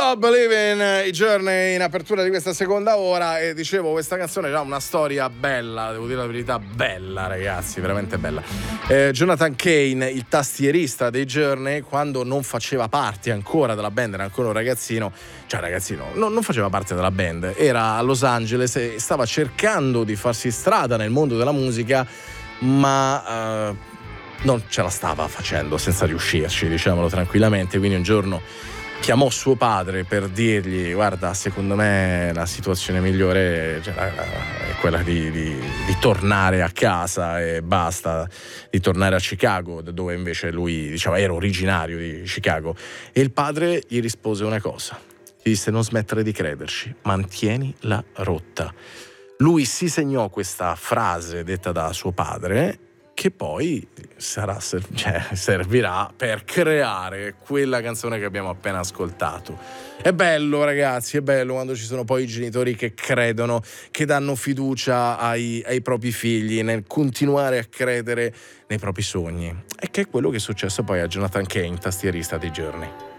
Stop Believing, i Journey in apertura di questa seconda ora. E dicevo, questa canzone ha una storia bella, devo dire la verità, bella ragazzi, veramente bella. Jonathan Cain, il tastierista dei Journey, quando non faceva parte ancora della band, era ancora un ragazzino, non faceva parte della band, era a Los Angeles e stava cercando di farsi strada nel mondo della musica, ma non ce la stava facendo, senza riuscirci, diciamolo tranquillamente. Quindi un giorno chiamò suo padre per dirgli: guarda, secondo me la situazione migliore è quella di tornare a casa e basta, di tornare a Chicago, dove invece lui diceva era originario di Chicago. E il padre gli rispose una cosa, gli disse: non smettere di crederci, mantieni la rotta. Lui si segnò questa frase detta da suo padre, che poi servirà per creare quella canzone che abbiamo appena ascoltato. È bello ragazzi, è bello quando ci sono poi i genitori che credono, che danno fiducia ai propri figli nel continuare a credere nei propri sogni, e che è quello che è successo poi a Jonathan Cain, tastierista dei Journey.